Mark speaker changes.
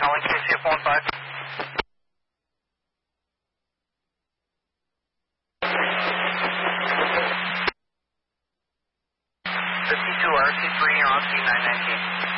Speaker 1: calling KCF 15. 52 RC3, you're on C919.